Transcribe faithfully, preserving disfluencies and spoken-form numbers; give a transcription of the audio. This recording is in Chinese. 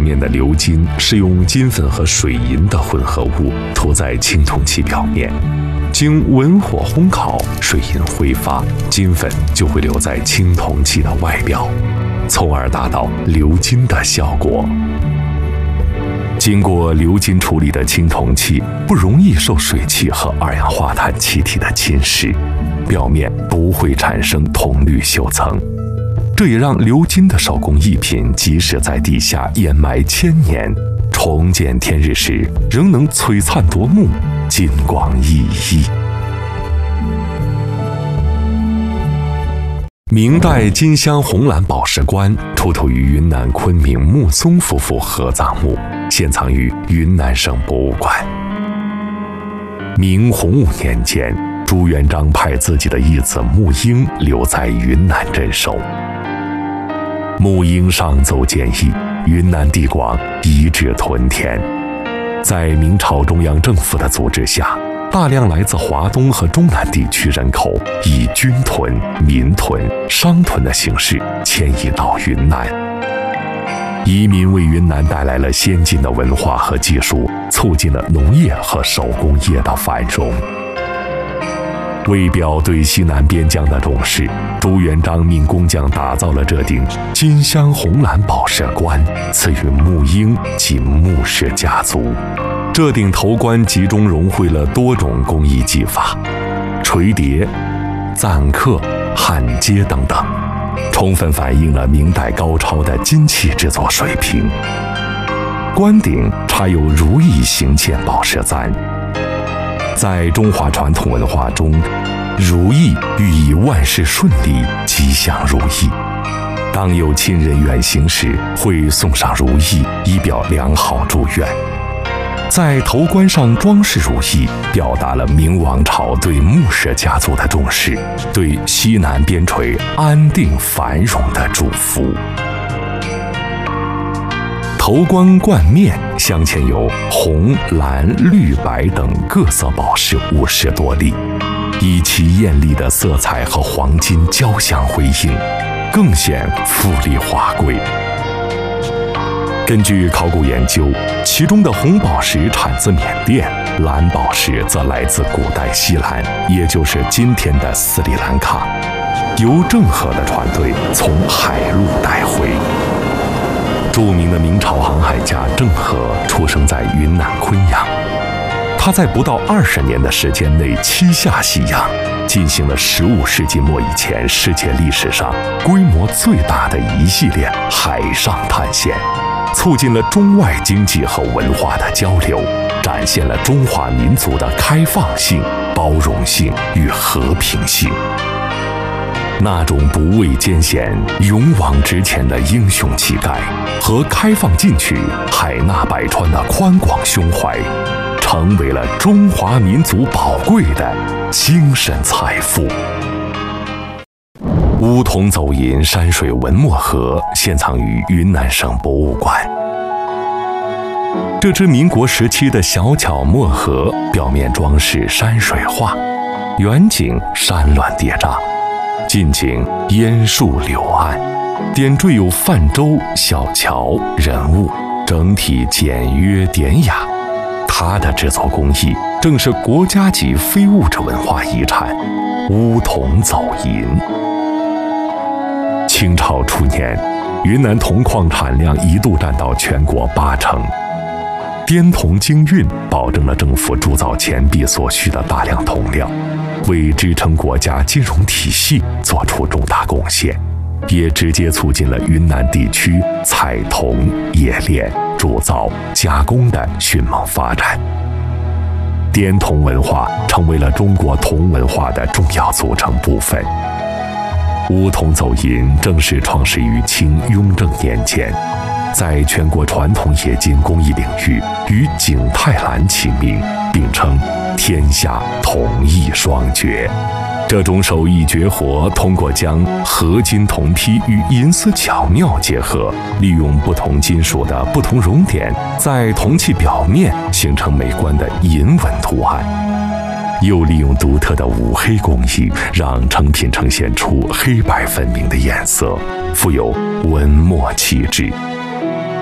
面的鎏金是用金粉和水银的混合物涂在青铜器表面，经文火烘烤，水银挥发，金粉就会留在青铜器的外表，从而达到鎏金的效果。经过鎏金处理的青铜器不容易受水汽和二氧化碳气体的侵蚀，表面不会产生铜绿锈层，这也让鎏金的手工艺品即使在地下掩埋千年，重见天日时仍能璀璨夺目，金光熠熠。明代金镶红蓝宝石棺出土于云南昆明穆松夫妇合葬墓，现藏于云南省博物馆。明洪武年间，朱元璋派自己的义子穆英留在云南镇守。穆英上奏建议，云南地广，遗址屯田。在明朝中央政府的组织下，大量来自华东和中南地区人口以军屯、民屯、商屯的形式迁移到云南。移民为云南带来了先进的文化和技术，促进了农业和手工业的繁荣。为表对西南边疆的重视，朱元璋命工匠打造了这顶金镶红蓝宝石棺，赐予穆英及穆氏家族。这顶头棺集中融汇了多种工艺技法，锤叠、錾刻、焊接等等，充分反映了明代高超的金器制作水平。棺顶插有如意形嵌宝石簪。在中华传统文化中，如意寓意万事顺利、吉祥如意。当有亲人远行时，会送上如意，以表良好祝愿。在头冠上装饰如意，表达了明王朝对穆氏家族的重视，对西南边陲安定繁荣的祝福。头冠冠面镶嵌有红、蓝、绿、白等各色宝石五十多粒，以其艳丽的色彩和黄金交相辉映，更显富丽华贵。根据考古研究，其中的红宝石产自缅甸，蓝宝石则来自古代西兰，也就是今天的斯里兰卡，由郑和的船队从海路带回。著名的明朝航海家郑和出生在云南昆阳，他在不到二十年的时间内七下西洋，进行了十五世纪末以前世界历史上规模最大的一系列海上探险，促进了中外经济和文化的交流，展现了中华民族的开放性、包容性与和平性。那种不畏艰险、勇往直前的英雄气概和开放进取、海纳百川的宽广胸怀，成为了中华民族宝贵的精神财富。乌铜走银山水文墨盒现藏于云南省博物馆。这只民国时期的小巧墨盒，表面装饰山水画，远景山峦叠嶂，近景烟树柳岸，点缀有泛舟、小桥、人物，整体简约典雅。它的制作工艺正是国家级非物质文化遗产乌铜走银。清朝初年，云南铜矿产量一度占到全国八成，滇铜精运保证了政府铸造钱币所需的大量铜料，为支撑国家金融体系做出重大贡献，也直接促进了云南地区采铜、冶炼、铸造、加工的迅猛发展。滇铜文化成为了中国铜文化的重要组成部分。乌铜走银正式创始于清雍正年间，在全国传统冶金工艺领域与景泰蓝齐名，并称天下铜艺双绝。这种手艺绝活通过将合金铜坯与银丝巧妙结合，利用不同金属的不同熔点，在铜器表面形成美观的银纹图案，又利用独特的五黑工艺，让成品呈现出黑白分明的颜色，富有文墨气质。